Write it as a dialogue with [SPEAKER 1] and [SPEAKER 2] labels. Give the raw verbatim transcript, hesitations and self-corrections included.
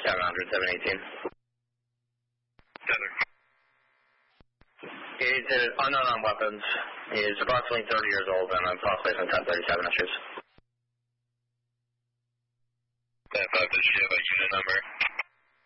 [SPEAKER 1] seven hundred, seven eighteen.
[SPEAKER 2] Center.
[SPEAKER 1] He's an unknown on weapons. He's approximately thirty years old and approximately some ten thirty-seven issues.
[SPEAKER 2] ten five, does she have a unit number?